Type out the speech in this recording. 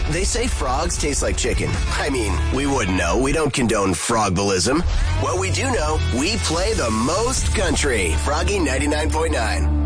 They say frogs taste like chicken. I mean, we wouldn't know. We don't condone frogbolism. What we do know, we play the most country. Froggy 99.9.